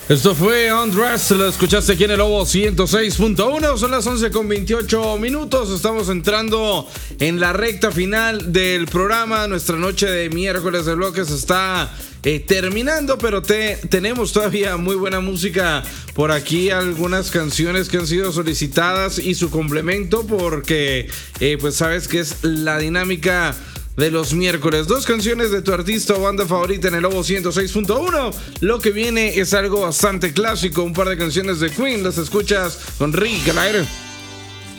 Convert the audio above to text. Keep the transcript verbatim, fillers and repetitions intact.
Esto fue Undressed, lo escuchaste aquí en el Lobo ciento seis punto uno, son las once con veintiocho minutos, estamos entrando en la recta final del programa, nuestra noche de miércoles de bloques está eh, terminando, pero te, tenemos todavía muy buena música por aquí, algunas canciones que han sido solicitadas y su complemento, porque eh, pues sabes que es la dinámica de los miércoles. Dos canciones de tu artista o banda favorita en el Lobo ciento seis punto uno. Lo que viene es algo bastante clásico, un par de canciones de Queen. Las escuchas con Rick al aire.